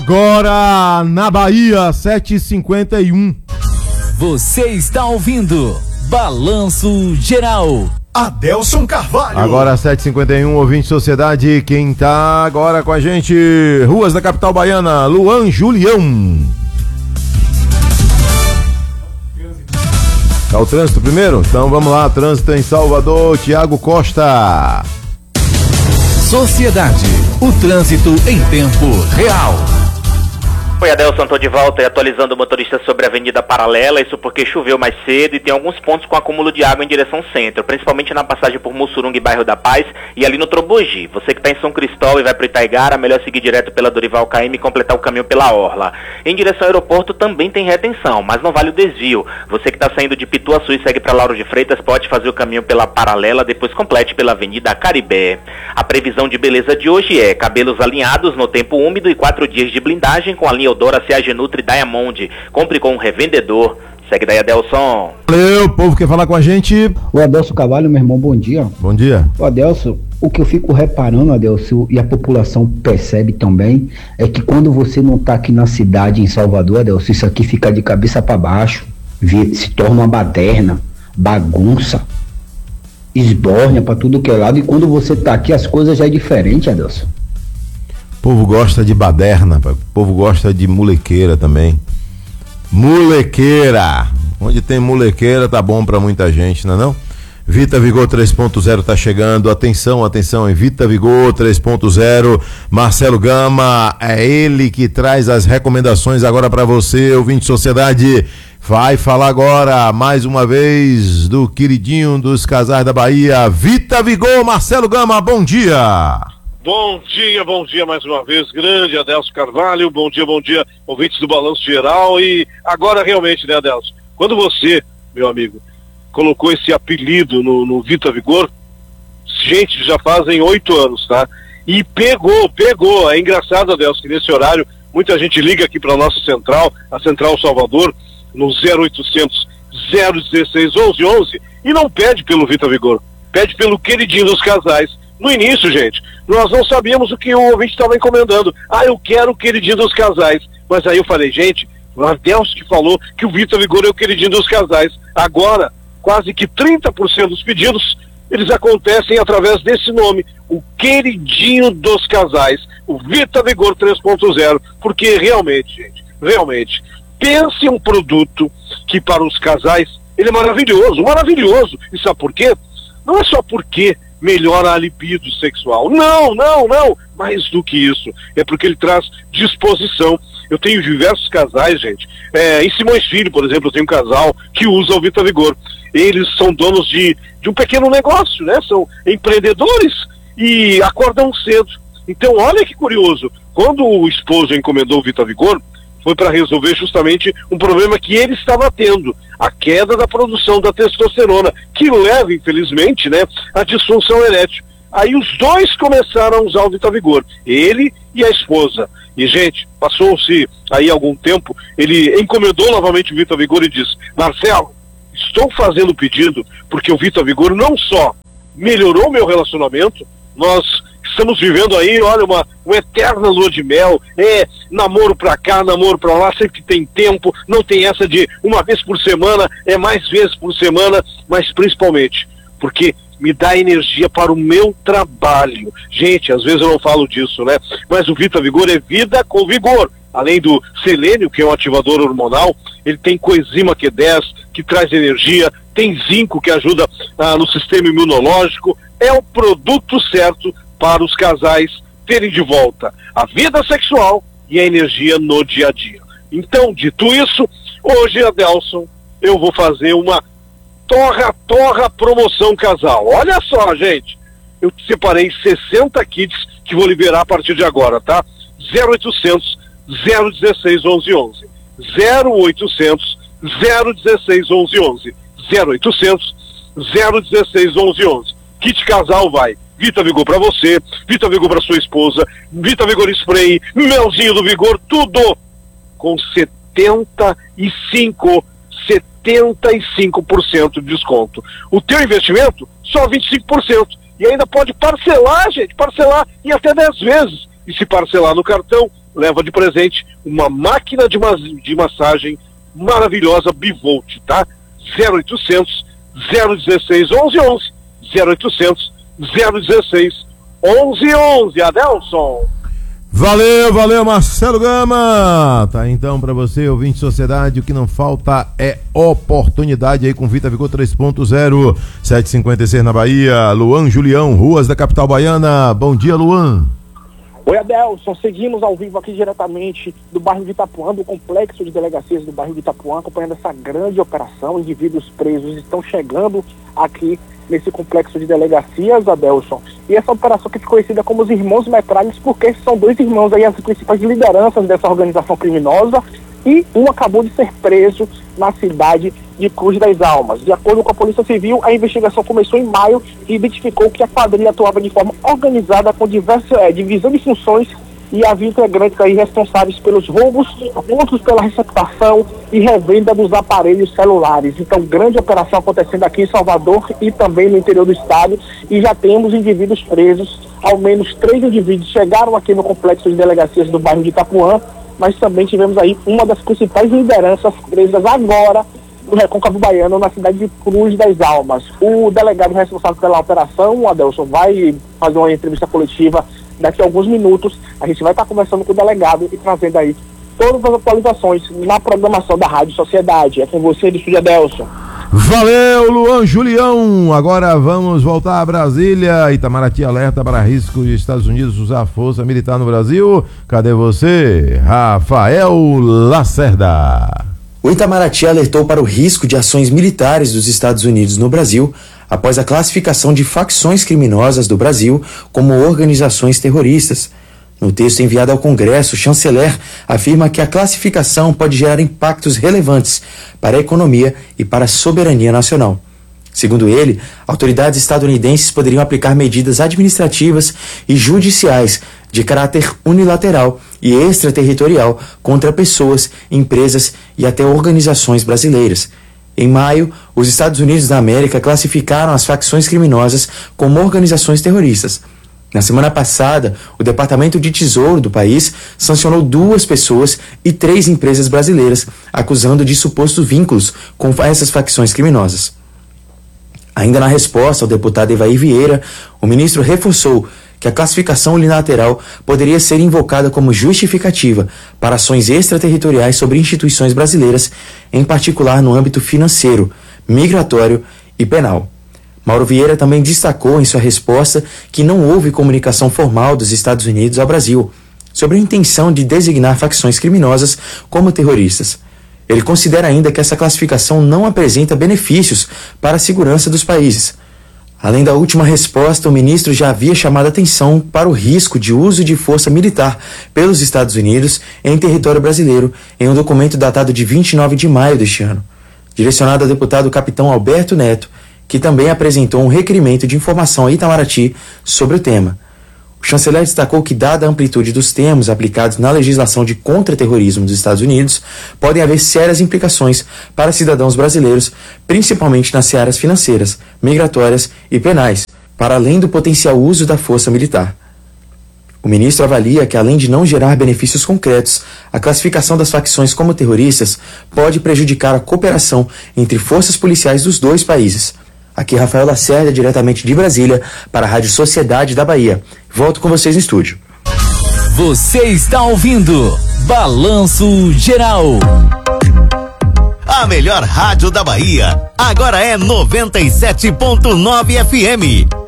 Agora na Bahia, 7h51. Você está ouvindo Balanço Geral. Adelson Carvalho. Agora 7h51, ouvinte Sociedade, quem tá agora com a gente, ruas da capital baiana, Luan Julião. Tá o trânsito primeiro? Então vamos lá, trânsito em Salvador, Tiago Costa. Sociedade, o trânsito em tempo real. Oi, Adelson, tô de volta e atualizando o motorista sobre a Avenida Paralela, isso porque choveu mais cedo e tem alguns pontos com acúmulo de água em direção centro, principalmente na passagem por Mussurunga e Bairro da Paz e ali no Trobogi. Você que está em São Cristóvão e vai para Itaigara, melhor seguir direto pela Dorival Caymmi e completar o caminho pela Orla. Em direção ao aeroporto também tem retenção, mas não vale o desvio. Você que está saindo de Pituaçu e segue para Lauro de Freitas pode fazer o caminho pela Paralela, depois complete pela Avenida Caribé. A previsão de beleza de hoje é cabelos alinhados no tempo úmido e 4 dias de blindagem com a linha Eudora, Ciage Nutri, Diamond. Compre com um revendedor. Segue daí, Adelson. Valeu, o povo quer falar com a gente. O Adelson Carvalho, meu irmão, bom dia. Bom dia. O Adelson, o que eu fico reparando, Adelson, e a população percebe também, é que quando você não tá aqui na cidade, em Salvador, Adelson, isso aqui fica de cabeça para baixo, se torna uma baderna, bagunça, esbórnia para tudo que é lado, e quando você tá aqui as coisas já é diferente, Adelson. O povo gosta de baderna, o povo gosta de mulequeira também. Mulequeira! Onde tem mulequeira tá bom pra muita gente, não é não? Vita Vigor 3.0 tá chegando, atenção, em Vita Vigor 3.0, Marcelo Gama, é ele que traz as recomendações agora pra você, ouvinte Sociedade. Vai falar agora, mais uma vez, do queridinho dos casais da Bahia, Vita Vigor, Marcelo Gama, bom dia! Bom dia mais uma vez, grande Adelson Carvalho, bom dia, ouvintes do Balanço Geral. E agora realmente, né, Adelson, quando você, meu amigo, colocou esse apelido no Vita Vigor, gente, já fazem 8 anos, tá? E pegou, é engraçado, Adelson, que nesse horário muita gente liga aqui para nossa central, a Central Salvador, no 0800 016 1111, e não pede pelo Vita Vigor, pede pelo queridinho dos casais. No início, gente, nós não sabíamos o que o ouvinte estava encomendando. Eu quero o queridinho dos casais. Mas aí eu falei, gente, o Adelson que falou que o Vita Vigor é o queridinho dos casais. Agora, quase que 30% dos pedidos, eles acontecem através desse nome, o queridinho dos casais, o Vita Vigor 3.0, porque realmente, gente, pense um produto que para os casais, ele é maravilhoso. E sabe por quê? Não é só porque melhora a libido sexual. Não. Mais do que isso. É porque ele traz disposição. Eu tenho diversos casais, gente. Em Simões Filho, por exemplo, eu tenho um casal que usa o Vita Vigor. Eles são donos de um pequeno negócio, né? São empreendedores e acordam cedo. Então, olha que curioso. Quando o esposo encomendou o Vita Vigor, foi para resolver justamente um problema que ele estava tendo, a queda da produção da testosterona, que leva, infelizmente, né, à disfunção erétil. Aí os dois começaram a usar o Vita Vigor, ele e a esposa. E, gente, passou-se aí algum tempo, ele encomendou novamente o Vita Vigor e disse: Marcelo, estou fazendo o pedido porque o Vita Vigor não só melhorou meu relacionamento, nós estamos vivendo aí, olha, uma eterna lua de mel, namoro pra cá, namoro pra lá, sempre tem tempo, não tem essa de uma vez por semana, é mais vezes por semana, mas principalmente porque me dá energia para o meu trabalho. Gente, às vezes eu não falo disso, né? Mas o Vita Vigor é vida com vigor. Além do selênio, que é um ativador hormonal, ele tem coenzima Q10, que traz energia, tem zinco, que ajuda no sistema imunológico. É o produto certo para os casais terem de volta a vida sexual e a energia no dia a dia. Então, dito isso, hoje, Adelson, eu vou fazer uma torra promoção casal. Olha só, gente, eu separei 60 kits que vou liberar a partir de agora, tá? 0800 016 1111. 0800 016 1111. 0800 016 1111. Kit casal vai Vita Vigor pra você, Vita Vigor pra sua esposa, Vita Vigor Spray, melzinho do Vigor, tudo com 75% de desconto. O teu investimento, só 25%. E ainda pode parcelar, gente, parcelar em até 10 vezes. E se parcelar no cartão, leva de presente uma máquina de massagem maravilhosa Bivolt, tá? 0800 016 1111, 0800 016 1111. Adelson. Valeu, Marcelo Gama. Tá então pra você, ouvinte de Sociedade, o que não falta é oportunidade aí com Vita Vigor 3.0, 756 na Bahia. Luan Julião, ruas da capital baiana. Bom dia, Luan. Oi, Adelson, seguimos ao vivo aqui diretamente do bairro de Itapuã, do complexo de delegacias do bairro de Itapuã, acompanhando essa grande operação. Indivíduos presos estão chegando aqui nesse complexo de delegacias, Adelson. E essa operação que ficou conhecida como os Irmãos Metralhas, porque são dois irmãos aí, as principais lideranças dessa organização criminosa, e um acabou de ser preso na cidade de Cruz das Almas. De acordo com a Polícia Civil, a investigação começou em maio e identificou que a quadrilha atuava de forma organizada com diversas divisão de funções e havia integrantes aí responsáveis pelos roubos, outros pela receptação e revenda dos aparelhos celulares. Então, grande operação acontecendo aqui em Salvador e também no interior do estado, e já temos indivíduos presos. Ao menos 3 indivíduos chegaram aqui no complexo de delegacias do bairro de Itapuã, mas também tivemos aí uma das principais lideranças presas agora no Recôncavo Baiano, na cidade de Cruz das Almas. O delegado responsável pela operação, o Adelson, vai fazer uma entrevista coletiva daqui a alguns minutos. A gente vai estar conversando com o delegado e trazendo aí todas as atualizações na programação da Rádio Sociedade. É com você, do Estúdio Adelson. Valeu, Luan Julião. Agora vamos voltar a Brasília. Itamaraty alerta para risco de Estados Unidos usar força militar no Brasil. Cadê você, Rafael Lacerda? O Itamaraty alertou para o risco de ações militares dos Estados Unidos no Brasil após a classificação de facções criminosas do Brasil como organizações terroristas. No texto enviado ao Congresso, o chanceler afirma que a classificação pode gerar impactos relevantes para a economia e para a soberania nacional. Segundo ele, autoridades estadunidenses poderiam aplicar medidas administrativas e judiciais de caráter unilateral e extraterritorial contra pessoas, empresas e até organizações brasileiras. Em maio, os Estados Unidos da América classificaram as facções criminosas como organizações terroristas. Na semana passada, o Departamento de Tesouro do país sancionou 2 pessoas e 3 empresas brasileiras, acusando de supostos vínculos com essas facções criminosas. Ainda na resposta ao deputado Evair Vieira, o ministro reforçou que a classificação unilateral poderia ser invocada como justificativa para ações extraterritoriais sobre instituições brasileiras, em particular no âmbito financeiro, migratório e penal. Mauro Vieira também destacou em sua resposta que não houve comunicação formal dos Estados Unidos ao Brasil sobre a intenção de designar facções criminosas como terroristas. Ele considera ainda que essa classificação não apresenta benefícios para a segurança dos países. Além da última resposta, o ministro já havia chamado atenção para o risco de uso de força militar pelos Estados Unidos em território brasileiro em um documento datado de 29 de maio deste ano, direcionado ao deputado capitão Alberto Neto, que também apresentou um requerimento de informação a Itamaraty sobre o tema. O chanceler destacou que, dada a amplitude dos termos aplicados na legislação de contra-terrorismo dos Estados Unidos, podem haver sérias implicações para cidadãos brasileiros, principalmente nas searas financeiras, migratórias e penais, para além do potencial uso da força militar. O ministro avalia que, além de não gerar benefícios concretos, a classificação das facções como terroristas pode prejudicar a cooperação entre forças policiais dos 2 países. Aqui Rafael Lacerda, diretamente de Brasília, para a Rádio Sociedade da Bahia. Volto com vocês no estúdio. Você está ouvindo Balanço Geral. A melhor rádio da Bahia, agora é 97.9 FM.